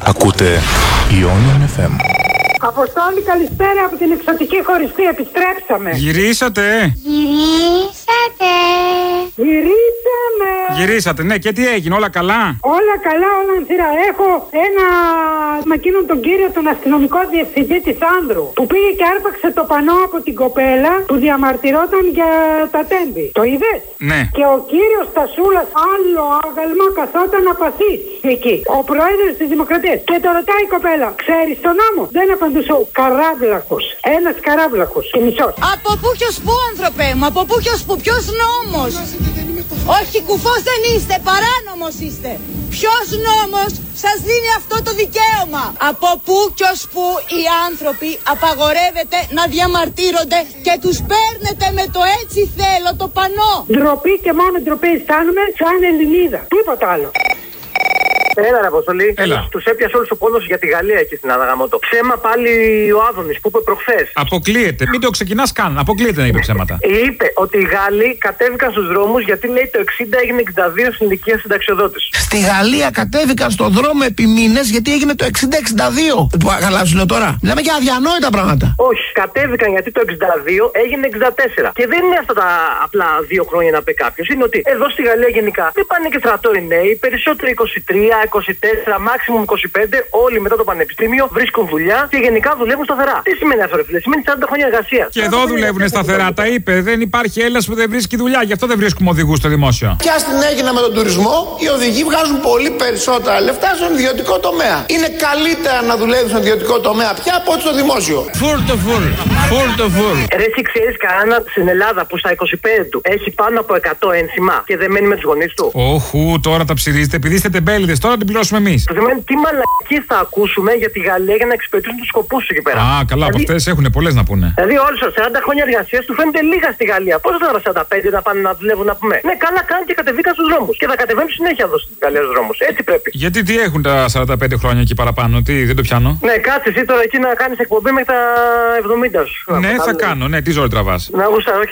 Ακούτε Ionian FM. Αποστόλη, καλησπέρα από την εξωτική χωριστή. Επιστρέψαμε. Γυρίσατε. Γυρίσατε, ναι, και τι έγινε, όλα καλά? Όλα καλά, όλα ανθυρά. Έχω ένα με εκείνον τον κύριο, τον αστυνομικό διευθυντή της Άνδρου, που πήγε και άρπαξε το πανό από την κοπέλα που διαμαρτυρόταν για τα τέμπη. Το είδες? Ναι. Και ο κύριος Τασούλας, άλλο άγαλμα, καθόταν απαθής εκεί. Ο πρόεδρος της Δημοκρατίας. Και το ρωτάει η κοπέλα, ξέρεις τον νόμο? Δεν απαντούσε ο καράβλακος. Ένας καράβλακος και μισός. Από πού κι ως πού, άνθρωπέ μου, από πού κι ως πού, ποιος νόμος? Όχι, κουφός δεν είστε, παράνομος είστε. Ποιος νόμος σας δίνει αυτό το δικαίωμα? Από πού κι ως πού οι άνθρωποι απαγορεύεται να διαμαρτύρονται και τους παίρνετε με το έτσι θέλω το πανό? Ντροπή και μόνο ντροπή αισθάνομαι σαν Ελληνίδα. Τίποτα άλλο. Έλα, ρε Αποστολή. Τους έπιασε όλο ο πόνο για τη Γαλλία εκεί στην Αδαγαμότο. Ψέμα πάλι ο Άδωνης που είπε προχθές. Αποκλείεται. Μην το ξεκινάς καν. Αποκλείεται να είπε ψέματα. Είπε ότι οι Γάλλοι κατέβηκαν στους δρόμους γιατί λέει το 60 έγινε 62 στην ηλικία συνταξιοδότηση. Στη Γαλλία κατέβηκαν στον δρόμο επί μήνες γιατί έγινε το 60-62. Που αγαλάζουν τώρα. Μιλάμε για αδιανόητα πράγματα. Όχι, κατέβηκαν γιατί το 62 έγινε 64. Και δεν είναι αυτά τα απλά 2 χρόνια να πει κάποιο. Είναι ότι εδώ στη Γαλλία γενικά δεν πάνε και στρατό οι νέοι, περισσότερο 23. 24, maximum 25, όλοι μετά το πανεπιστήμιο βρίσκουν δουλειά και γενικά δουλεύουν σταθερά. Τι σημαίνει αυτό, ρε φίλε? Σημαίνει 40 χρόνια εργασία. Και εδώ δουλεύουν σταθερά, τα είπε. Δεν υπάρχει Έλληνας που δεν βρίσκει δουλειά, γι' αυτό δεν βρίσκουμε οδηγούς στο δημόσιο. Ποια στην έγινα με τον τουρισμό, οι οδηγοί βγάζουν πολύ περισσότερα λεφτά στον ιδιωτικό τομέα. Είναι καλύτερα να δουλεύει στον ιδιωτικό τομέα πια από ό,τι στο δημόσιο. Full to full. Ρε, εσύ ξέρεις κανένα στην Ελλάδα που στα 25 του έχει πάνω από 100 ένσημα και δεν μένει με τους γονείς του? Όχου, τώρα τα ψηρίζετε επειδή είστε τεμπέληδες. Τώρα την πληρώσουμε εμείς. Το σημαίνει τι μαλακίες θα ακούσουμε για τη Γαλλία για να εξυπηρετήσουν τους σκοπούς του εκεί πέρα. Α, καλά, από αυτές έχουν πολλές να πούνε. Δηλαδή, όλους τους 40 χρόνια εργασίας του φαίνεται λίγα στη Γαλλία. Πώς θα 45 να πάνε να δουλεύουν, να πούμε? Ναι, καλά κάνουν και κατεβήκαν στους δρόμους. Και θα κατεβαίνουν συνέχεια εδώ στη Γαλλία στους δρόμους. Έτσι πρέπει. Γιατί τι έχουν τα 45 χρόνια εκεί παραπάνω, τι δεν το πιάνω? Ναι, κάτσε εσύ τώρα εκεί να κάνεις εκπομπή μέχρι τα 70 σου. Ναι, θα κάνω, ναι, τι ζωή τραβάς. Να γούστα, οκ.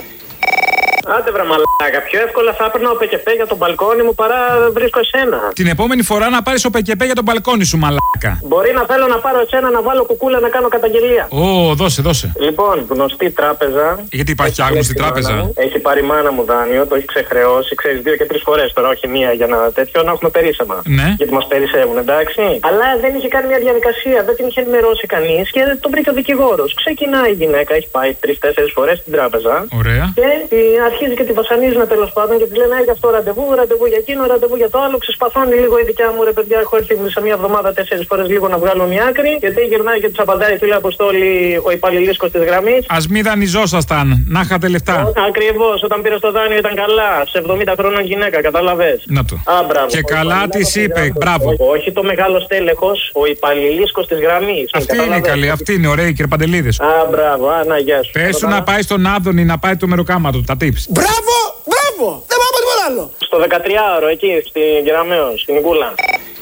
Άντε βρε μαλάκα, πιο εύκολα θα έπαιρνα ο ΠΚΠ για τον μπαλκόνι μου παρά βρίσκω εσένα. Την επόμενη φορά να πάρεις ο ΠΚΠ για τον μπαλκόνι σου, μαλάκα. Μπορεί να θέλω να πάρω εσένα να βάλω κουκούλα να κάνω καταγγελία. Δώσε. Λοιπόν, γνωστή τράπεζα. Γιατί υπάρχει άγνωστη τράπεζα? Έχει πάρει μάνα μου δάνειο, το έχει ξεχρεώσει, ξέρεις 2 και 3 φορές τώρα, όχι μία για ένα τέτοιο, να έχουμε περίσσεμα. Ναι. Γιατί μας περισσεύουν, εντάξει. Αλλά δεν είχε κάνει μια διαδικασία, δεν την είχε ενημερώσει κανείς και τον βρήκε ο δικηγόρος. Ξεκινάει η γυναίκα, έχει πάει 3-4 φορές στην τράπεζα. Ωραία. Και αρχίζει και τη βασανίζουν τέλος πάντων και τη λένε γι' αυτό ραντεβού για εκείνο, ραντεβού για το άλλο. Ξεσπαθώνει λίγο η δικιά μου, ρε παιδιά, έχω έρθει σε μια εβδομάδα 4 φορές λίγο να βγάλω μια άκρη. Γιατί γυρνάει και του απαντάει, φίλε Αποστόλη, ο υπαλληλίσκος της γραμμής. Ας μην δανειζόσασταν, να είχατε λεφτά. Ακριβώς, όταν πήρε το δάνειο ήταν καλά. Σε 70 χρόνων γυναίκα, κατάλαβες. Να το. Μπράβο. Και καλά της είπε, μπράβο. Όχι το μεγάλο στέλεχος, ο υπαλληλίσκος της γραμμής. Αυτή είναι η καλή, αυτή είναι ωραία, και Παντελίδης. Μπράβο, να γεια σου. Πες σου να πάει στον Άδωνη να πάει το μεροκάμα του, τα tips. Μπράβο! Δεν πάω από τίποτα άλλο. Στο 13ωρο εκεί, στην Κεραμαίο, στην Ικούλα.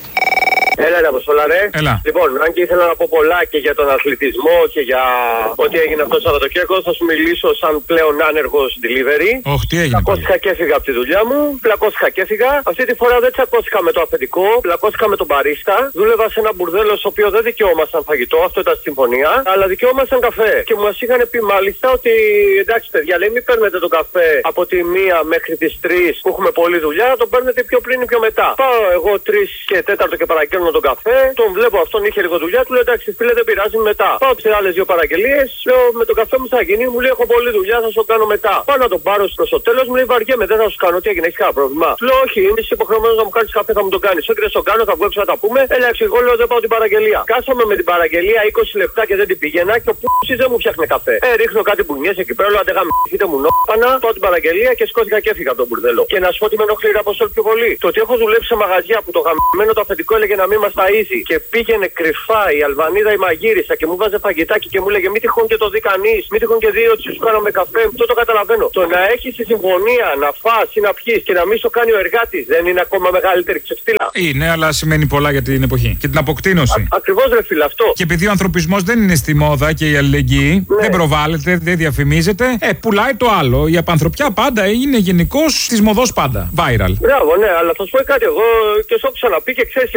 Έλα, ρε Αποστόλα, ρε. Έλα. Λοιπόν, αν και ήθελα να πω πολλά και για τον αθλητισμό και για ό,τι έγινε αυτό το Σαββατοκύριακο, θα σου μιλήσω σαν πλέον άνεργος delivery. Όχι, τι έγινε? Πλακώθηκα και έφυγα από τη δουλειά μου. Πλακώθηκα και έφυγα. Αυτή τη φορά δεν τσακώθηκα με το αφεντικό. Πλακώθηκα με τον μπαρίστα. Δούλευα σε ένα μπουρδέλο στο οποίο δεν δικαιώμασταν φαγητό. Αυτό ήταν συμφωνία. Αλλά δικαιώμασταν καφέ. Και μου είχαν πει μάλιστα ότι εντάξει, παιδιά, λέει μην παίρνετε τον καφέ από τη 1 μέχρι τις 3 που έχουμε πολλή δουλειά. Τον παίρνετε πιο πριν ή πιο μετά. Πάω εγώ 3 και 4 και παραγγέλνω τον καφέ, τον βλέπω αυτόν είχε λίγο δουλειά, του λέω εντάξει φίλε δεν πειράζει μετά. Πάω σε άλλες 2 παραγγελίες, λέω με τον καφέ μου θα γίνει, μου λέει έχω πολλή δουλειά, θα σου κάνω μετά. Πάω να τον πάρω προς το τέλος, μου λέει βαριέμαι, δεν θα σου κάνω, τι έγινε, έχει κανένα πρόβλημα. Του λέω όχι, είμαι υποχρεωμένος να μου κάνεις καφέ, θα μου το κάνεις. Όχι δεν σου κάνω, θα βγω να τα πούμε. Έλα εγώ λέω δεν πάω την παραγγελία. Κάσαμε με την παραγγελία 20 λεπτά και δεν την πήγαινα και ο π***ης δεν μου φτιάχνε καφέ. Ρίχνω κάτι μπουνιές εκεί πέρα, λέω αντεγαμηθείτε μου νόπανα, πάω την παραγγελία και σκόθηκα και έφυγα από τον μπουρδέλο. Και να σου πω ότι με ενοχλεί από πιο πολύ. Το ότι έχω δουλέψει σε μαγαζιά που το γαμμένο το αφεντικό έλεγε να μην μας ταΐζει και πήγαινε κρυφά η Αλβανίδα η μαγείρισα και μου βάζε φαγητάκι και μου λέγε μη τυχόν και το δει κανείς, μη τυχόν και δει ότι σου κάναμε καφέ. Αυτό το καταλαβαίνω. Το να έχεις τη συμφωνία να φας ή να πιείς και να μην το κάνει ο εργάτης δεν είναι ακόμα μεγαλύτερη ξεφτύλα? Είναι, αλλά σημαίνει πολλά για την εποχή και την αποκτήνωση. Ακριβώς ρε φίλε αυτό. Και επειδή ο ανθρωπισμός δεν είναι στη μόδα και η αλληλεγγύη δεν προβάλλεται, δεν διαφημίζεται, πουλάει το άλλο. Η απανθρωπιά πάντα είναι γενικώς της μοδός πάντα. Viral. Μπράβο, ναι, αλλά θα σου πω κάτι. Εγώ και σου έχω ξαναπεί και ξέρεις και που είμαι και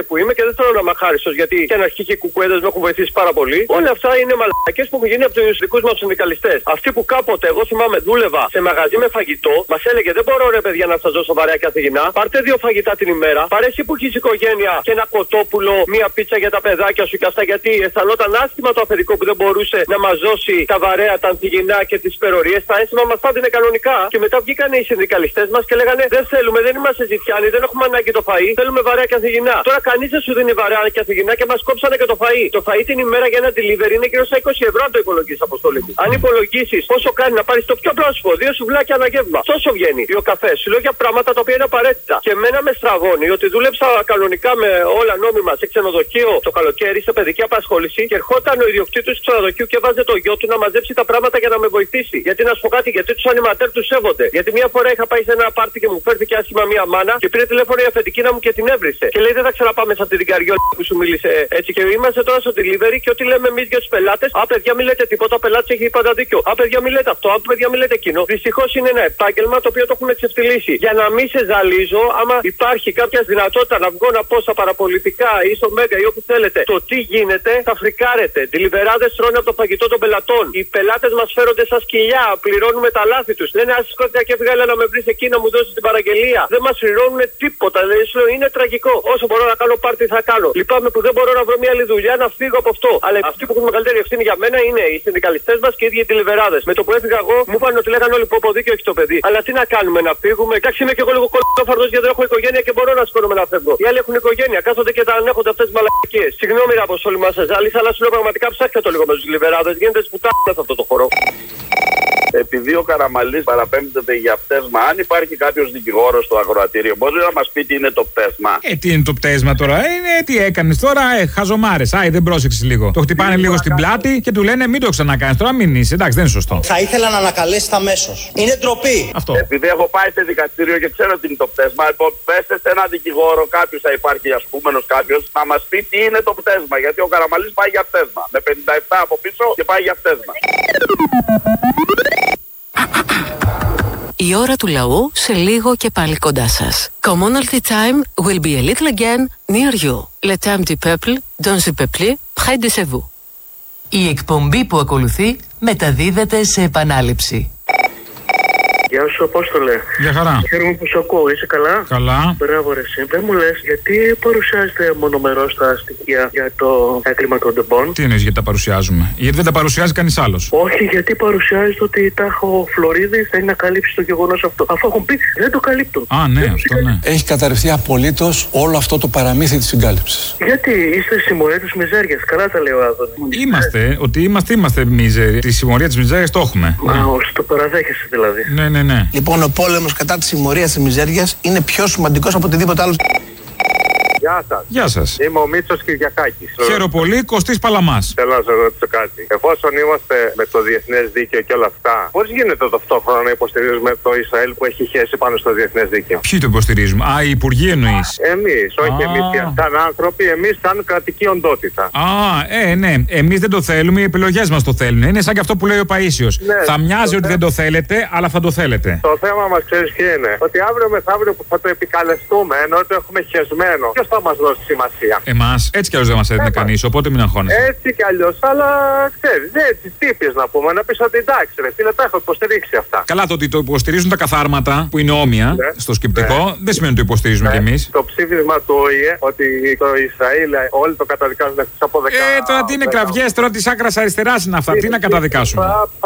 δεν θέλω να είμαι αχάριστος γιατί και αναρχικοί και οι κουκουέδες με έχουν βοηθήσει πάρα πολύ. Όλα αυτά είναι μαλακές που έχουν γίνει από τους δικούς μας συνδικαλιστές. Αυτοί που κάποτε, εγώ θυμάμαι, δούλευα σε μαγαζί με φαγητό, μας έλεγε δεν μπορώ ρε παιδιά να σας δώσω βαρέα καθηγηνά. Πάρτε 2 φαγητά την ημέρα. Πάρε εσύ που έχεις οικογένεια και ένα κοτόπουλο, μία πίτσα για τα παιδάκια σου και αυτά γιατί αισθανόταν άσχημα το αφεντικό που δεν μπορούσε να μας δώσει τα βαρέα, τα ανθυγινά και τις υπερορίες. Τα ένσημα μας τα δίνε κανονικά. Και μετά βγήκαν οι συνδικαλιστές μας και λέγανε δεν θέλουμε, δεν είμαστε ζητιάνοι, δεν έχουμε ανάγκη το φαΐ. Θέλουμε βαρέα και ανθυγινά. Τώρα κανείς δεν σου δίνει βαρέα και ανθυγινά και μας κόψανε και το φαΐ. Το φαΐ την ημέρα για ένα delivery είναι γύρω στα 20 ευρώ αν το υπολογίσεις, Αποστόλη μου. Αν υπολογίσεις πόσο κάνει να πάρεις το πιο πρόσωπο, 2 σουβλάκια ένα γεύμα. Τόσο βγαίνει. Ή ο καφές. Σου λέω για πράγματα τα οποία είναι απαραίτητα. Και εμένα με στραβώνει ότι δούλεψα κανονικά με όλα νόμιμα σε ξενοδοχείο το καλοκαίρι, σε παιδική απασχόληση και ερχόταν ο ιδιοκτήτης του ξενοδοχείου και βάζε το γιο του να μαζέψει τα πράγματα για να με βοηθήσει. Γιατί να σου πω κάτι, γιατί τους ανηματέρ τους σέβονται. Γιατί μια φορά είχα πάει σε ένα πάρτι και μου φέρθηκε άσχημα μια μάνα και πήρε τηλέφωνο η αφεντική να μου και την έβρισε. Και λέει δεν θα ξαναπάμε σε αυτή την καριόλα που σου μίλησε έτσι. Και είμαστε τώρα στο delivery και ό,τι λέμε εμείς για τους πελάτες, α παιδιά μην λέτε τίποτα, ο πελάτης έχει πάντα δίκιο. Α παιδιά μην λέτε αυτό, α παιδιά μην λέτε εκείνο. Δυστυχώς είναι ένα επάγγελμα το οποίο το έχουν εξευτελίσει. Για να μην σε ζαλίζω, άμα υπάρχει κάποια δυνατότητα να βγω να πω στα παραπολιτικά ή στο Μέγκα ή όπου θέλετε το τι γίνεται, θα φρικάρετε. Ντιλιβεράδες τρώνε από το φαγητό των πελατών. Οι πελάτες μας φέρονται σαν σκυλιά, πληρώνουμε τα λάθη τους. Λένε α σκότια και έβγαλε να με βρει εκεί να μου δώσει την παραγγελία. Δεν μας πληρώνουν τίποτα. Δηλαδή είναι τραγικό. Όσο μπορώ να κάνω πάρτι θα κάνω. Λυπάμαι που δεν μπορώ να βρω μια άλλη δουλειά να φύγω από αυτό. Αλλά αυτοί που έχουν μεγαλύτερη ευθύνη για μένα είναι οι συνδικαλιστές μας και οι ίδιοι ντιλιβεράδες. Με το που έφυγα εγώ μου είπαν ότι λέγανε όλοι πω δίκιο έχει το παιδί. Αλλά τι να κάνουμε, να φύγουμε. Εντάξει είμαι και εγώ λίγο κολόφαρδος γιατί δεν έχω οικογένεια και μπορώ να σηκώνομαι να φεύγω. Οι άλλοι έχουν οικογένεια, κάθονται και τα ανέχονται αυτές τις μαλακίες. Συγγνώμη ρε Αποστόλη μας σε ζάλισα, αλλά σου λέω πραγματικά ψάχτε το λίγο με τους ντιλιβεράδες. Γίνεται σπουτάνα σε αυτό το χώρο. Επειδή ο Καραμανλής παραπέμπτεται για πτέσμα, αν υπάρχει κάποιος δικηγόρος στο ακροατήριο, μπορεί να μας πει τι είναι το πτέσμα. Τι είναι το πτέσμα τώρα, τι έκανες τώρα, χαζομάρες. Δεν πρόσεξες λίγο. Το χτυπάνε λίγο στην πλάτη και του λένε μην το ξανακάνεις τώρα, μην είσαι. Εντάξει, δεν είναι σωστό. Θα ήθελα να ανακαλέσετε αμέσως. Είναι ντροπή. Αυτό. Επειδή έχω πάει σε δικαστήριο και ξέρω τι είναι το πτέσμα, λοιπόν, πέστε σε ένα δικηγόρο, κάποιος θα υπάρχει ασκούμενος κάποιος, να μας πει τι είναι το πτέσμα. Γιατί ο Καραμανλής πάει για πτέσμα. Με 57 από πίσω και πάει για πτέσμα. Η ώρα του λαού σε λίγο και πάλι κοντά σας. Commonalty time will be a little again near you. Le temps du peuple, dans le peuple, près de chez vous. Η εκπομπή που ακολουθεί μεταδίδεται σε επανάληψη. Γεια σου, Απόστολε. Γεια χαρά. Χαίρομαι που σε ακούω, είσαι καλά? Καλά. Μπράβο, ρε εσύ. Δεν μου λες, γιατί παρουσιάζετε μονομερώς τα στοιχεία για το έγκλημα των ντεμπών? Τι εννοείς γιατί τα παρουσιάζουμε? Γιατί δεν τα παρουσιάζει κανείς άλλος? Όχι, γιατί παρουσιάζεται ότι ο Φλωρίδης θέλει να καλύψει το γεγονός αυτό. Αφού έχουν πει, δεν το καλύπτουν. Α, ναι, αυτό ναι. Έχει καταρρευθεί απολύτως όλο αυτό το παραμύθι της συγκάλυψης. Γιατί είστε συμμορία της μιζέριας, καλά τα λέει ο Άδωνης. Είμαστε μίζεροι. Τη συμμορία της μιζέριας το έχουμε. Μα όχι, το παραδέχεσαι δηλαδή. Ναι. Λοιπόν, ο πόλεμος κατά της συμμορίας της μιζέριας είναι πιο σημαντικός από οτιδήποτε άλλο. Γεια σας. Γεια σας. Είμαι ο Μίτσος Κυριακάκης. Χαίρομαι πολύ, Κωστής Παλαμάς. Θέλω να σας ρωτήσω κάτι. Εφόσον είμαστε με το διεθνές δίκαιο και όλα αυτά, πώς γίνεται ταυτόχρονα να υποστηρίζουμε το Ισραήλ που έχει χέσει πάνω στο διεθνές δίκαιο? Ποιοι το υποστηρίζουμε? Οι υπουργοί εννοείς? Εμείς, όχι εμείς σαν άνθρωποι, εμείς σαν κρατική οντότητα. Ναι. Εμείς δεν το θέλουμε, οι επιλογές μας το θέλουν. Είναι σαν και αυτό που λέει ο Παΐσιος. Ναι, θα μοιάζει ότι δεν το θέλετε, αλλά θα το θέλετε. Το θέμα μας ξέρεις ποιο είναι? Ότι αύριο μεθαύριο που θα το επικαλεστούμε, ενώ το έχουμε χεσμένο, ποιος θα μας δώσει σημασία? Εμάς, έτσι κι αλλιώς δεν μας έδινε κανείς, οπότε μην αγχώνεσαι. Έτσι κι αλλιώς, αλλά ξέρεις, έτσι τύπης να πούμε, να πεις ότι εντάξει, ρε φίλε, τα έχω υποστηρίξει αυτά. Καλά, το ότι το υποστηρίζουν τα καθάρματα που είναι όμοια στο σκεπτικό, δεν σημαίνει ότι το υποστηρίζουμε κι εμείς. Το ψήφισμα του ΟΗΕ ότι το Ισραήλ όλοι το καταδικάζουν εκτός από 10. Τώρα τι είναι κραυγές, τώρα της άκρας αριστεράς είναι αυτά, τι να καταδικάσουμε?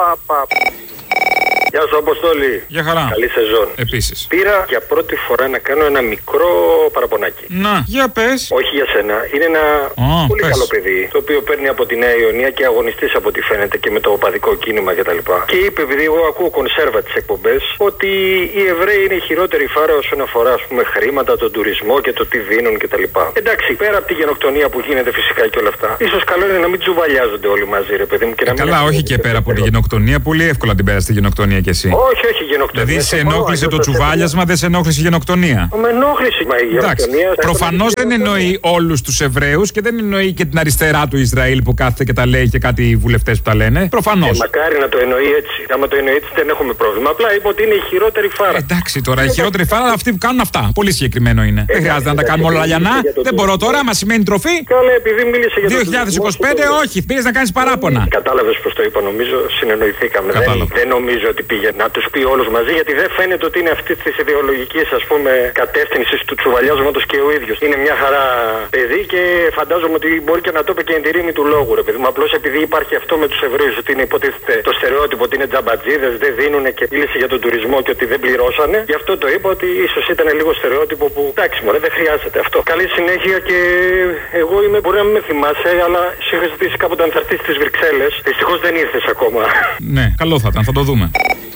Γεια σου, Αποστόλη. Γεια χαρά. Καλή σεζόν. Επίσης. Πήρα για πρώτη φορά να κάνω ένα μικρό παραπονάκι. Να, για πες. Όχι για σένα. Είναι ένα πολύ καλό παιδί, το οποίο παίρνει από τη Νέα Ιωνία και αγωνιστής από ό,τι φαίνεται και με το οπαδικό κίνημα κτλ. Και είπε, επειδή εγώ ακούω κονσέρβα τις εκπομπές, ότι οι Εβραίοι είναι η χειρότερη φάρα όσον αφορά, ας πούμε, χρήματα, τον τουρισμό και το τι δίνουν κτλ. Εντάξει, πέρα από τη γενοκτονία που γίνεται φυσικά και όλα αυτά, ίσως καλό είναι να μην τζουβαλιάζονται όλοι μαζί, ρε παιδί μου. Και να καλά, όχι και πέρα από τη γενοκτονία. Πολύ εύκολα την πέρασε τη γενοκτονία κι εσύ. Όχι, όχι γενοκτονία. Δηλαδή σε ενόχλησε το τσουβάλιασμα, δεν σε ενόχλησε η γενοκτονία. Με ενόχλησε η γενοκτονία. Προφανώς δεν εννοεί όλους τους Εβραίους και δεν εννοεί και την αριστερά του Ισραήλ που κάθεται και τα λέει και κάτι βουλευτές που τα λένε. Προφανώς. Μακάρι να το εννοεί έτσι. Άμα το εννοεί έτσι δεν έχουμε πρόβλημα. Απλά είπε ότι είναι η χειρότερη φάρα. Εντάξει τώρα, η χειρότερη φάρα αυτοί που κάνουν αυτά. Πολύ συγκεκριμένο είναι. Δεν χρειάζεται να τα κάνουμε όλα λιανά. Δεν μπορώ τώρα, μα σημαίνει τροφή. Καλά, επειδή μίλησε για 2025, όχι, πήρε να κάνει παράπονα. Κατάλαβε πώ το είπα, νομίζω συνεννοηθήκαμε. Δεν νομίζω ότι πήγε να του πει όλου μαζί, γιατί δεν φαίνεται ότι είναι αυτή τη ιδεολογική κατεύθυνση του τσουβαλιάσματο και ο ίδιο. Είναι μια χαρά παιδί και φαντάζομαι ότι μπορεί και να το είπε και εν τη ρήμη του λόγου, ρε παιδί μου. Απλώ επειδή υπάρχει αυτό με του Εβραίους, ότι είναι υποτίθεται το στερεότυπο ότι είναι τζαμπατζίδες, δεν δίνουν και μίλησε για τον τουρισμό και ότι δεν πληρώσανε. Γι' αυτό το είπα ότι ίσω ήταν λίγο στερεότυπο που εντάξει, μωρέ, δεν χρειάζεται αυτό. Καλή συνέχεια και εγώ είμαι, μπορεί να μην με θυμάσαι, αλλά σε είχα ζητήσει κάποτε αν θα έρθει στι Βρυξέλλες. Δυστυχώς δεν ήρθες ακόμα. Ναι, καλό θα ήταν, θα το δούμε.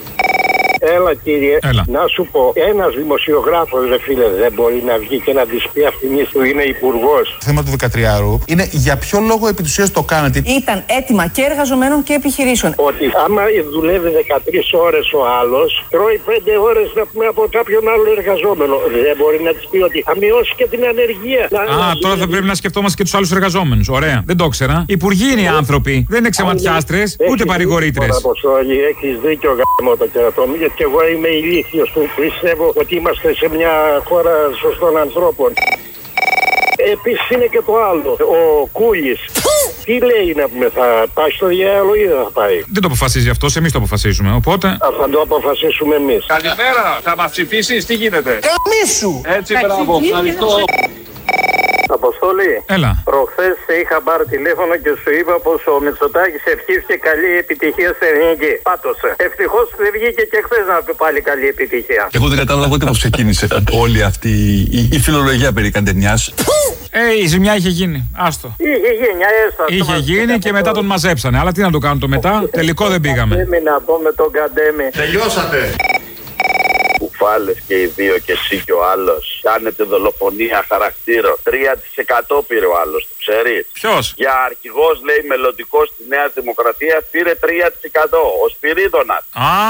Έλα κύριε, Έλα. να σου πω, ένας δημοσιογράφος ρε φίλε δεν μπορεί να βγει και να της πει αυτή που είναι υπουργός. Το θέμα του 13ου είναι για ποιο λόγο επί της ουσίας το κάνατε. Ήταν αίτημα και εργαζομένων και επιχειρήσεων. Ότι άμα δουλεύει 13 ώρες ο άλλος, τρώει 5 ώρες να πούμε από κάποιον άλλο εργαζόμενο. Δεν μπορεί να της πει ότι θα μειώσει και την ανεργία. Τώρα θα πρέπει να σκεφτόμαστε και τους άλλους εργαζόμενους. Ωραία, δεν το ήξερα. Υπουργοί είναι οι άνθρωποι, δεν είναι ξεματιάστρες, ούτε παρηγορήτρες. Έχεις δίκιο γάμο το κερατό. Και εγώ είμαι ηλίθιος που πιστεύω ότι είμαστε σε μια χώρα σωστών ανθρώπων. Επίσης είναι και το άλλο, ο Κούλης. Τι λέει να πούμε, θα πάει στο διάλογο ή δεν θα πάει? Δεν το αποφασίζει αυτός, εμείς το αποφασίζουμε. Οπότε. Θα το αποφασίσουμε εμείς. Καλημέρα, θα μας ψηφίσεις, τι γίνεται? Καμίσου! Έτσι, μπράβο, ευχαριστώ. Αποστολή. Έλα. Προχθές σε είχα πάρει τηλέφωνο και σου είπα πως ο Μητσοτάκης ευχήθηκε καλή επιτυχία στην ελληνική. Πάτωσε. Ευτυχώς δεν βγήκε και χθες να πει πάλι καλή επιτυχία. Εγώ δεν κατάλαβα ούτε πώς ξεκίνησε όλη αυτή η φιλολογία περί Καντενιάς. Η ζημιά είχε γίνει. Άστο. Είχε γίνει, έστω. Είχε γίνει και μετά τον μαζέψανε. Αλλά τι να το κάνουν το μετά. Τελικό δεν πήγαμε. Να πω με τον Καντέμι. Τελειώσατε. Κουφάλες και οι δύο και εσύ και ο άλλος. Κάνετε δολοφονία χαρακτήρων. 3% πήρε ο άλλος, το ξέρεις? Ποιος? Για αρχηγός λέει μελλοντικός της Νέας Δημοκρατίας πήρε 3%. Ο Σπυρίδωνας.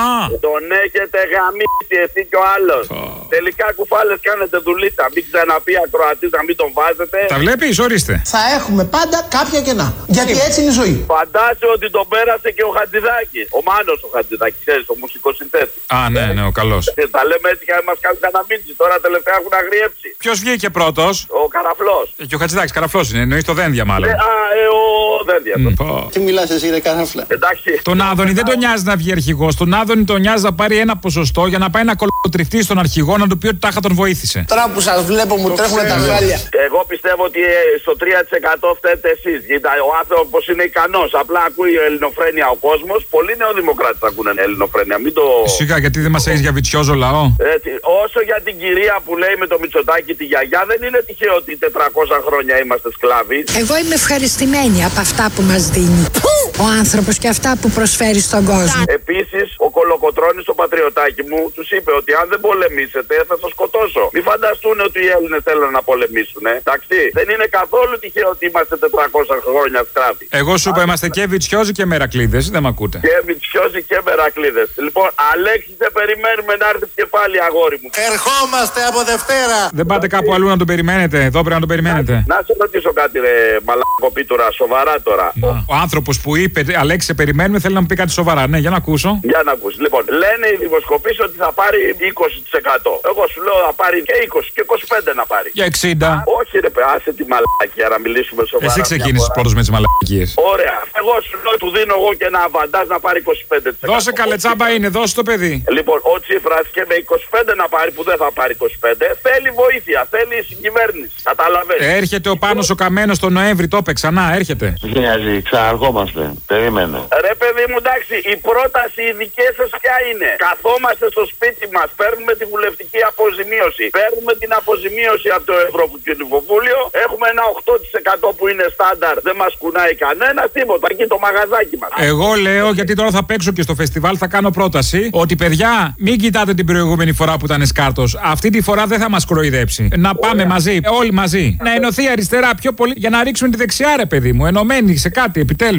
Τον έχετε γαμίσει εσύ και ο άλλος. Τελικά κουφάλες κάνετε δουλίτσα. Μην ξαναπεί ακροατής να μην τον βάζετε. Τα βλέπεις, ορίστε. Θα έχουμε πάντα κάποια κενά. Γιατί έτσι είναι η ζωή. Φαντάσου ότι τον πέρασε και ο Χατζηδάκης. Ο Μάνος ο Χατζηδάκης, ξέρεις, ο μουσικοσυνθέτης. Ναι, ο καλός. Τα λέμε έτσι και μας κάνουν καναμίτσι. Τώρα τελευταία έχουν αγριέψει. Ποιος βγήκε πρώτος? Ο Καραφλός. Και ο Χατζηδάκης, Καραφλός είναι. Εννοείς το Δένδια μάλλον. Ο Δένδια. Τι μιλάς εσύ ρε Καραφλά? Εντάξει. Τον Άδωνη δεν τον νοιάζει να βγει αρχηγός. Τον Άδωνη τον νοιάζει να πάρει ένα ποσοστό για να πάει να κολοτριφτεί στον αρχηγό να του πει ότι τάχα τον βοήθησε. Τώρα που σας βλέπω μου τρέχουν τα χάλια. Εγώ πιστεύω ότι στο 3% φταίτε εσείς. Ο άνθρωπος είναι ικανός. Απλά ακούει ελληνοφρένεια ο κόσμος. Πολλοί νεοδημοκράτες ακούνε ελληνοφρένεια. Μην το. Σιγά, γιατί δεν μας έχεις για βιτσιόζο λαό. Έτσι. Όσο για την κυρία που λέει με το Μητσοτάκη τη γιαγιά, δεν είναι τυχαίο ότι 400 χρόνια είμαστε σκλάβοι. Εγώ είμαι ευχαριστημένη από αυτά που μας δίνει ο άνθρωπος και αυτά που προσφέρει στον κόσμο. Επίσης, ο Κολοκοτρώνης, ο πατριωτάκι μου, τους είπε ότι αν δεν πολεμήσετε θα σας σκοτώσω. Μην φανταστούν ότι οι Έλληνες θέλουν να πολεμήσουν, εντάξει. Δεν είναι καθόλου τυχαίο ότι είμαστε 400 χρόνια σκλάβοι. Εγώ σου είπα, είμαστε και Βιτσιόζοι και Μερακλείδες, δεν με ακούτε. Και Βιτσιόζοι και Μερακλείδες. Λοιπόν, Αλέξη, σε περιμένουμε να έρθεις και πάλι, αγόρι μου. Ερχόμαστε από Δευτέρα. Δεν πάτε κάπου αλλού να τον περιμένετε, εδώ πρέπει να τον περιμένετε. Να σε ρωτήσω κάτι, ρε μαλακοπίτουρα, σοβαρά τώρα. Ο άνθρωπος που είπε, Αλέξη, σε περιμένουμε, θέλει να μου πει κάτι σοβαρά. Ναι, για να ακούσω. Για να ακούσει. Λοιπόν, λένε οι δημοσκοπήσεις ότι θα πάρει 20%. Εγώ σου λέω θα πάρει και 20 και 25 να πάρει. Για 60. Όχι, ρε άσε τη μαλακία να μιλήσουμε σοβαρά. Εσύ ξεκίνησες πρώτος με τις μαλακίες. Ωραία. Εγώ σου λέω, του δίνω εγώ και ένα αβαντάζ να πάρει 25%. Δώσε καλέ, τσάμπα είναι, δώσε το παιδί. Λοιπόν, ο Τσίπρας και με 25 να πάρει που δεν θα πάρει 25, θέλει βοήθεια, θέλει συγκυβέρνηση. Καταλαβαίνεις. Έρχεται ο Πάνος ο Καμένος το Νοέμβρη, το είπε ξανά, έρχεται. Νοιάζει, ξαναρχόμαστε. Περίμενε. Ρε παιδί μου, εντάξει, η πρόταση η δική σας ποια είναι? Καθόμαστε στο σπίτι μας, παίρνουμε τη βουλευτική αποζημίωση, παίρνουμε την αποζημίωση από το Ευρωκοινοβούλιο, έχουμε ένα 8% που είναι στάνταρ, δεν μας κουνάει κανένα, τίποτα. Εκεί το μαγαζάκι μας. Εγώ λέω, γιατί τώρα θα παίξω και στο φεστιβάλ, θα κάνω πρόταση ότι παιδιά, μην κοιτάτε την προηγούμενη φορά που ήταν σκάρτος. Αυτή τη φορά δεν θα μας κροϊδέψει. Να πάμε μαζί, όλοι μαζί. Να ενωθεί η αριστερά πιο πολύ για να ρίξουμε τη δεξιά, ρε παιδί μου. Ενωμένοι σε κάτι, επιτέλους. Ο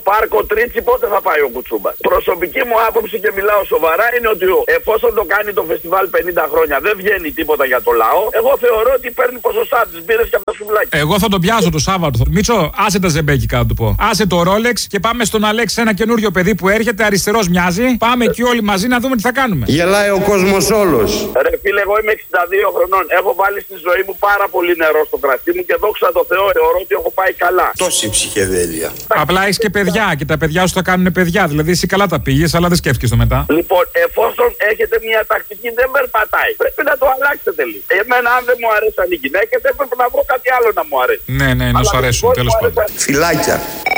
πάρκο Τρίτσι πότε θα πάει ο Κουτσούμπας. Προσωπική μου άποψη και μιλάω σοβαρά είναι ότι εφόσον το κάνει το φεστιβάλ 50 χρόνια δεν βγαίνει τίποτα για το λαό, εγώ θεωρώ ότι παίρνει ποσοστά από τις μπύρες και από τα σουβλάκια. Εγώ θα τον πιάσω το Σάββατο. Μίτσο, άσε τα ζεμπέκικα να του πω. Άσε το Ρόλεξ και πάμε στον Αλέξ, ένα καινούριο παιδί που έρχεται, αριστερός μοιάζει. Πάμε εκεί όλοι μαζί να δούμε τι θα κάνουμε. Γελάει ο κόσμος όλος. Ρε φίλε, εγώ είμαι 62 χρονών. Έχω βάλει στη ζωή μου πάρα πολύ νερό στο κρασί μου και δόξα τω Θεώ, θεωρώ ότι έχω πάει καλά. Τόση ψυχεδέλεια. Απλά έχει και παιδιά και τα παιδιά σου θα κάνουν παιδιά. Δηλαδή εσύ καλά τα πήγες, αλλά δεν σκέφτηκες το μετά. Λοιπόν, εφόσον έχετε μια τακτική δεν περπατάει, πρέπει να το αλλάξετε λίγο. Εμένα, αν δεν μου αρέσαν οι γυναίκες, έπρεπε να βρω κάτι άλλο να μου αρέσει. Ναι, να σου αρέσουν, τέλος πάντων. Φυλάκια.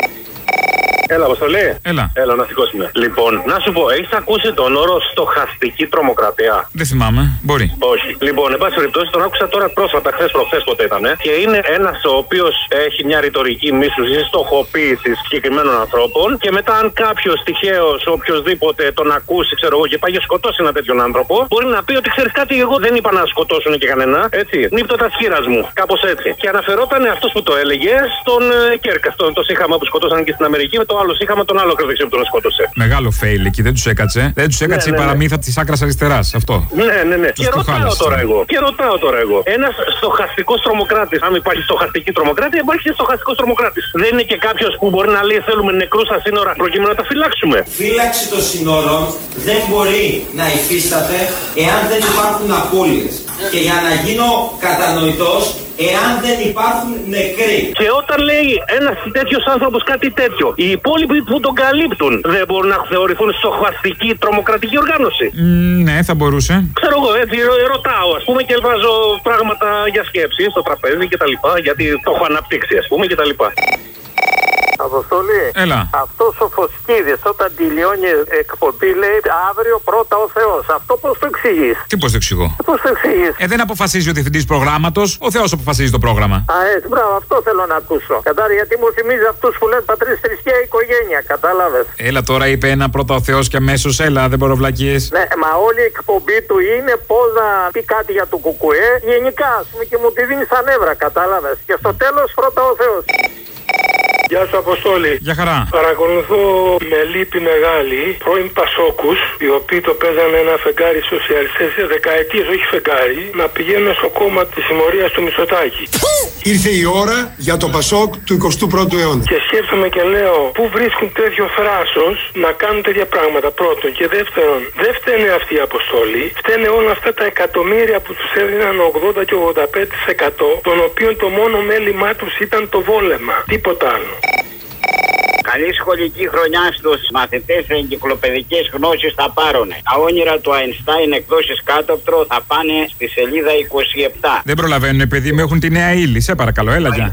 Έλα, Αποστολή. Έλα να σηκώσουμε. Λοιπόν, να σου πω, έχεις ακούσει τον όρο στοχαστική τρομοκρατία? Δεν θυμάμαι, μπορεί. Όχι. Λοιπόν, εν πάση περιπτώσει, τον άκουσα τώρα πρόσφατα, χθες πότε ήταν. Και είναι ένας ο οποίος έχει μια ρητορική μίσους ή στοχοποίησης συγκεκριμένων ανθρώπων. Και μετά, αν κάποιος τυχαίος, οποιοδήποτε τον ακούσει, ξέρω εγώ, και πάει και σκοτώσει έναν τέτοιον άνθρωπο, μπορεί να πει ότι ξέρεις κάτι, εγώ δεν είπα να σκοτώσουν και κανένα. Έτσι. Νύπτω τα σχήρας μου. Κάπως έτσι. Και αναφερόταν αυτός που το έλεγε στον Κέρκα, το σύγχαμα που σκοτώσαν και στην Αμερική. Το άλλο είχαμε τον άλλο ακροδεξιό που τον σκότωσε. Μεγάλο fail εκεί, δεν τους έκατσε. Δεν τους έκατσε η παραμύθα της άκρας αριστεράς. Αυτό. Ναι. Και ρωτάω τώρα εγώ. Ένας στοχαστικός τρομοκράτης. Αν υπάρχει στοχαστική τρομοκράτηση, υπάρχει και στοχαστικός τρομοκράτης. Δεν είναι και κάποιος που μπορεί να λέει θέλουμε νεκρούς στα σύνορα προκειμένου να τα φυλάξουμε? Φύλαξη των σύνορων δεν μπορεί να υφίσταται εάν δεν υπάρχουν απώλειες. Και για να γίνω κατανοητός, εάν δεν υπάρχουν νεκροί. Και όταν λέει ένας τέτοιος άνθρωπος κάτι τέτοιο, οι υπόλοιποι που τον καλύπτουν δεν μπορούν να θεωρηθούν στοχαστική τρομοκρατική οργάνωση? Ναι, θα μπορούσε. Ξέρω εγώ, έτσι ρωτάω, ας πούμε, και βάζω πράγματα για σκέψη στο τραπέζι κτλ. Γιατί το έχω αναπτύξει, ας πούμε, κτλ. Αποστολή. Έλα. Αυτός ο Φωσκίδης όταν τελειώνει εκπομπή λέει αύριο πρώτα ο Θεός. Αυτό πώς το εξηγείς? Τι πώς το εξηγώ? Πώς το εξηγείς? Δεν αποφασίζει ο διευθυντής προγράμματος, ο Θεός αποφασίζει το πρόγραμμα. Έτσι, μπράβο, αυτό θέλω να ακούσω. Κατάλαβες, γιατί μου θυμίζει αυτούς που λένε πατρίς, θρησκεία, οικογένεια. Κατάλαβες. Έλα τώρα, είπε ένα πρώτα ο Θεός και αμέσως έλα, δεν μπορώ βλακίες. Ναι, μα όλη η εκπομπή του είναι πώς να πει κάτι για το κουκουέ. Γενικά, ας πούμε, και μου τη δίνει στα νεύρα, κατάλαβες. Και στο τέλος πρώτα ο Θεός. Γεια σου, Αποστόλη. Γεια χαρά. Παρακολουθώ με λύπη μεγάλη πρώην Πασόκους, οι οποίοι το παίζανε ένα φεγγάρι σοσιαλιστές σε δεκαετίες, όχι φεγγάρι, να πηγαίνουν στο κόμμα της συμμορίας του Μητσοτάκη. Ήρθε η ώρα για το Πασόκ του 21ου αιώνα. Και σκέφτομαι και λέω, πού βρίσκουν τέτοιο θράσος να κάνουν τέτοια πράγματα, πρώτον. Και δεύτερον, δεν φταίνε αυτοί οι Αποστόλοι, φταίνε όλα αυτά τα εκατομμύρια που τους έδιναν 80 και 85%, των οποίων το μόνο μέλημά τους ήταν το βόλεμα. Τίποτα άλλο. Καλή σχολική χρονιά στους μαθητές εγκυκλοπαιδικές γνώσεις θα πάρουνε. Τα όνειρα του Αϊνστάιν εκδόσεις κάτωπτρο θα πάνε στη σελίδα 27. Δεν προλαβαίνουν, παιδί μου, έχουν τη νέα ύλη. Σε παρακαλώ, έλα για.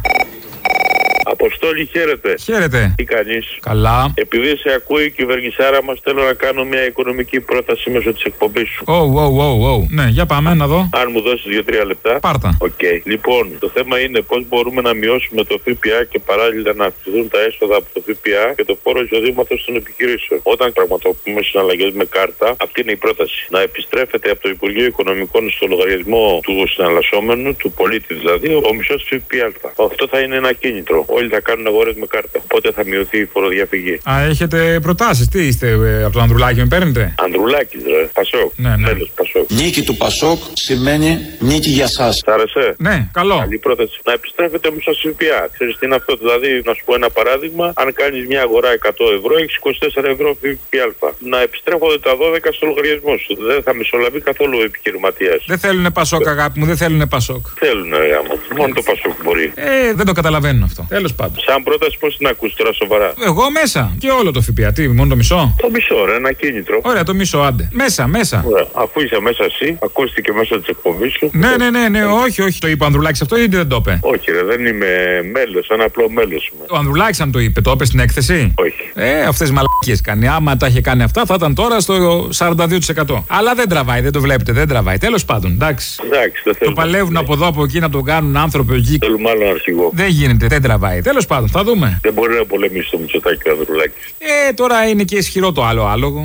Αποστόλη, χαίρετε. Χαίρετε. Τι κάνεις? Καλά. Επειδή σε ακούει η κυβερνησάρα μας, θέλω να κάνω μια οικονομική πρόταση μέσω της εκπομπής σου. Ναι, για πάμε να δω. Αν μου δώσεις 2-3 λεπτά. Πάρτα. Οκ. Λοιπόν, το θέμα είναι πώς μπορούμε να μειώσουμε το ΦΠΑ και παράλληλα να αυξηθούν τα έσοδα από το ΦΠΑ και το φόρο εισοδήματος των επιχειρήσεων. Όταν πραγματοποιούμε συναλλαγές με κάρτα, αυτή είναι η πρόταση. Να επιστρέφεται από το Υπουργείο Οικονομικών στο λογαριασμό του συναλλασσόμενου, του πολίτη δηλαδή, ο μισός ΦΠΑ. Αυτό θα είναι ένα κίνητρο. Όλοι θα κάνουν αγορές με κάρτα. Οπότε θα μειωθεί η φοροδιαφυγή. Έχετε προτάσεις. Τι είστε, από τον Ανδρουλάκη με παίρνετε? Ανδρουλάκης, ρε. Πασόκ. Ναι. Μέλος Πασόκ. Νίκη του Πασόκ σημαίνει νίκη για σας. Σ' άρεσε? Ναι, καλό. Καλή πρόταση. Να επιστρέφετε μισό ΦΠΑ. Ξέρεις τι είναι αυτό? Δηλαδή, να σου πω ένα παράδειγμα. Αν κάνεις μια αγορά 100 ευρώ, έχεις 24 ευρώ ΦΠΑ. Να επιστρέφονται τα 12 στο λογαριασμό σου. Δεν θα μισολαβεί καθόλου ο επιχειρηματίας. Δεν θέλουνε Πασόκ, αγάπη μου, δεν θέλουνε Πασόκ. Θέλουνε, ρε άμα. Μόνο το Πασόκ μπορεί. Δεν το καταλαβαίνουν αυτό. Τέλος πάντων. Σαν πρόταση, πώς την ακούς τώρα σοβαρά? Εγώ μέσα. Και όλο το ΦΠΑ. Τι, μόνο το μισό? Το μισό, ρε, ένα κίνητρο. Ωραία, το μισό, άντε. Μέσα. Ωραία. Αφού είσαι μέσα εσύ, ακούστηκε μέσα τη εκπομπή σου. Ναι, όχι. Το είπε ο Ανδρουλάκης αυτό ή δεν το είπε? Όχι, ρε, δεν είμαι μέλος, ένα απλό μέλος είμαι. Ο Ανδρουλάκης αν το είπε, το είπε στην έκθεση? Όχι. Αυτές οι μαλακίες κάνει. Άμα τα είχε κάνει αυτά, θα ήταν τώρα στο 42%. Αλλά δεν τραβάει, δεν το βλέπετε, δεν τραβάει. Τέλος πάντων, εντάξει. Το παλεύουν από εδώ, από εκεί να το κάνουν άνθρωποι εκεί. Θέλουμε άλλο αρχηγό. Δεν γίνεται, δεν τραβάει. Τέλος πάντων, θα δούμε. Δεν μπορεί να πολεμήσει το Μητσοτάκη ο Ανδρουλάκης. Τώρα είναι και ισχυρό το άλλο άλογο.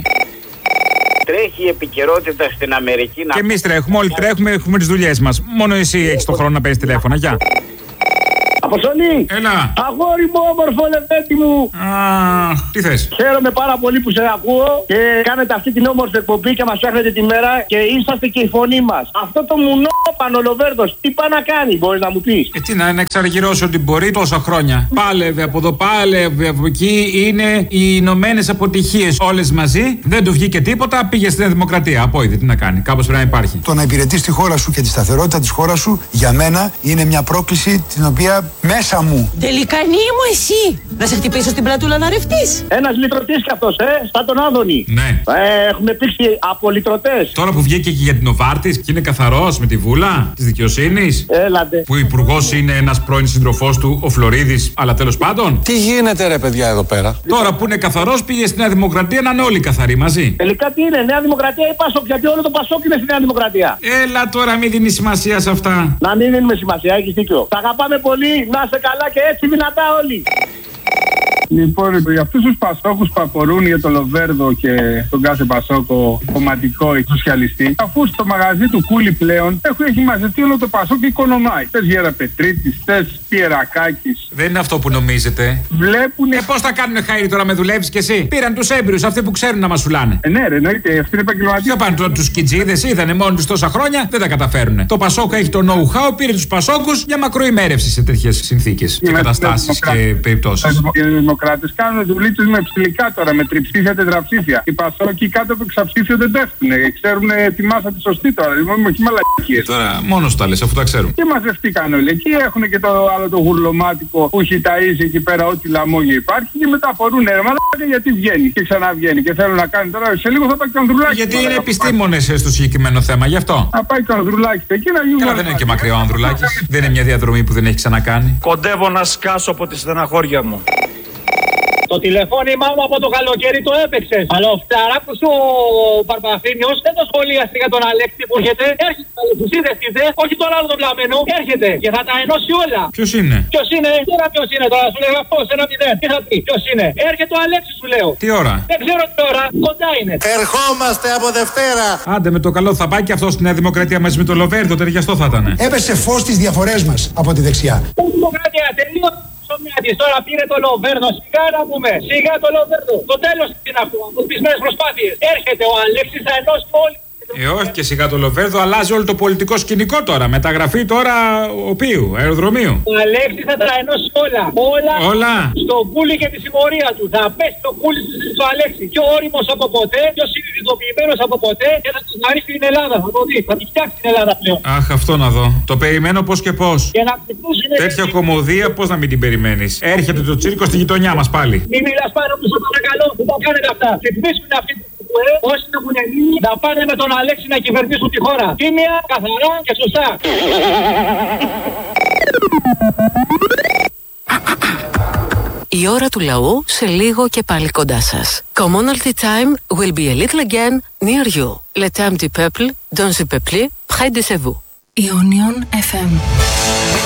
Τρέχει η επικαιρότητα στην Αμερική. Και εμείς τρέχουμε, όλοι τρέχουμε, έχουμε τις δουλειές μας. Μόνο εσύ έχεις τον χρόνο να παίρνεις τηλέφωνα. Γεια. Αποστολή! Έλα! Αγόρι μου, όμορφο λεβέντη μου! Αχ, τι θες? Χαίρομαι πάρα πολύ που σε ακούω και κάνετε αυτή την όμορφη εκπομπή και μας φτιάχνετε τη μέρα και είσαστε και η φωνή μας. Αυτό το μουνόπανο Λοβέρδος, τι πάει να κάνει, μπορείς να μου πεις? Τι να εξαργυρώσει ότι μπορεί τόσα χρόνια. Πάλευε από εδώ, πάλευε από εκεί. Είναι οι Ηνωμένες Αποτυχίες όλες μαζί. Δεν του βγήκε τίποτα, πήγε στην Δημοκρατία. Απόειδη, τι να κάνει. Κάπως πρέπει να υπάρχει. Το να υπηρετείς τη χώρα σου και τη σταθερότητα της χώρας σου, για μένα είναι μια πρόκληση την οποία μέσα μου. Τελικανή μου εσύ! Να σε χτυπήσω στην πλατούλα να ρευτείς. Ένας λυτρωτής κι αυτός, σαν τον Άδωνη. Ναι. Έχουμε πήξει από λυτρωτές. Τώρα που βγήκε και για την Νοβάρτης και είναι καθαρός με τη βούλα της δικαιοσύνης. Έλατε. Που υπουργός είναι ένας πρώην συντροφός του, ο Φλωρίδης, αλλά τέλος πάντων. Τι γίνεται ρε παιδιά εδώ πέρα? Τώρα που είναι καθαρός πήγε στη Νέα Δημοκρατία να είναι όλοι καθαροί μαζί. Τελικά τι είναι, Νέα Δημοκρατία ή Πασόκ? Γιατί όλο το Πασόκ είναι στη Νέα Δημοκρατία. Έλα τώρα, μην δίνει σημασία σε αυτά. Να μην δίνουμε σημασία, έχεις δίκιο. Τα αγαπάμε πολύ, να είστε καλά και έτσι δυνατά όλοι. Λοιπόν, για αυτούς τους Πασόκους που απορούν για το Λοβέρδο και τον κάθε Πασόκο κομματικό ή σοσιαλιστή, αφού στο μαγαζί του Κούλι πλέον έχει μαζευτεί όλο το Πασόκ και οικονομάει. Θες Γεραπετρίτης, θες Πιερακάκης. Δεν είναι αυτό που νομίζετε. Βλέπουνε. Πώς θα κάνουνε χαίρι τώρα με δουλεύεις κι εσύ? Πήραν τους έμπειρους, αυτοί που ξέρουν να μασουλάνε. Ναι, ρε, εννοείται, αυτοί είναι επαγγελματίες. Δεν πάνε τώρα τους κιτζίδες, είδανε μόνοι τους τόσα χρόνια, δεν τα καταφέρουνε. Το Πασόκ έχει το know-how, πήρε τους Πασόκους για μακροημέρευση σε τέτοιες συνθήκες και καταστάσεις και περιπτώσεις. Δημοκράτες κάνουν δουλίτσες με ψηλικά τώρα, με τριψήφια, τετραψήφια. Οι Πασόκοι κάτω από εξαψήφιο δεν πέφτουν. Ξέρουν τη μάσα τη σωστή τώρα. Λοιπόν, όχι μαλακίες. Τώρα μόνος τα λες, αφού τα ξέρουν. Και μαζευτήκαν όλοι. Εκεί έχουν και το άλλο το γουρλωμάτικο που έχει ταΐσει εκεί πέρα ό,τι λαμόγιο υπάρχει. Και μετά απορούν ρε μαλάκα γιατί βγαίνει και ξαναβγαίνει. Και θέλουν να κάνει τώρα σε λίγο θα πάει και ο Ανδρουλάκης. Γιατί είναι επιστήμονες στο συγκεκριμένο θέμα, γι' αυτό. Θα πάει και ο Ανδρουλάκης εκεί να γίνει. Δεν είναι και μακριά ο Ανδρουλάκης. Δεν είναι μια διαδρομή που δεν έχει ξανακάνει. Κοντεύω να σκάσω από τη στεναχώρια μου. Το τηλεφώνημά μου από το καλοκαίρι το έπαιξες. Αλλά ο φταράκος ο Παρπαθήνιος δεν το σχολίασε για τον Αλέξη που έρχεται. Έρχεται, τους είδες, όχι τον άλλο τον πλαμμένο. Έρχεται και θα τα ενώσει όλα. Ποιος είναι? Ποιος είναι? Ποιος είναι τώρα? Σου λέω αυτό, σε ένα 0. Τι θα πει? Ποιος είναι? Έρχεται ο Αλέξης σου λέω. Τι ώρα? Δεν ξέρω τι ώρα. Κοντά είναι. Ερχόμαστε από Δευτέρα. Άντε με το καλό θα πάει και αυτό στη Νέα Δημοκρατία μαζί με το Λοβέρδο, ταιριαστό θα ήταν. Έπεσε φως στις διαφορές μας από τη δεξιά. Δημοκρατία, τελείωσε. Τώρα πήρε το Λοβέρδο, σιγά να πούμε. Σιγά το Λοβέρδο. Το τέλος είναι αυτό. Αποσπισμένες προσπάθειες. Έρχεται ο Αλέξης, θα ενώσει όλοι. Όχι και σιγά το Λοβέρδο, αλλάζει όλο το πολιτικό σκηνικό τώρα. Μεταγραφή τώρα οποίου, αεροδρομίου. Ο Αλέξης θα τα ενώσει όλα. Όλα. Στο πουλί και τη συμμορία του. Θα πέσει το πουλί στο Αλέξη. Πιο όριμος από ποτέ, πιο συνειδητοποιημένος από ποτέ και θα του χαρίσει στην Ελλάδα. Θα το δει. Θα τη φτιάξει την Ελλάδα πλέον. Αχ, αυτό να δω. Το περιμένω πώς και πώς. Τέτοια κομμωδία πώς να μην την περιμένεις. Έρχεται το τσίρκο στη γειτονιά μας πάλι. Μην μιλάς πάνω από το παρακαλώ. Δεν τα κάνετε αυτά. Ρυθμίσουν αυτή όσοι έχουν γίνει να πάνε με τον Αλέξη να κυβερνήσουν τη χώρα. Τίμια, καθαρά και σωστά. Η ώρα του λαού σε λίγο και πάλι κοντά σας. Commonalty time will be a little again near you. Le temps du peuple, dans le peuple, près de vous. Ionion FM.